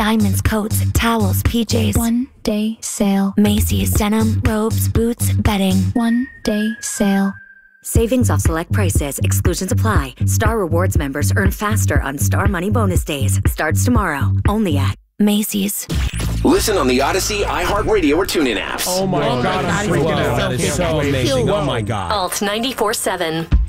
Diamonds, coats, towels, PJs. One-day sale. Macy's, denim, robes, boots, bedding. One-day sale. Savings off select prices. Exclusions apply. Star Rewards members earn faster on Star Money Bonus Days. Starts tomorrow. Only at Macy's. Listen on the Odyssey, iHeartRadio, or TuneIn apps. Oh my God, I'm freaking out. That is so amazing. Oh my God. Alt 94.7.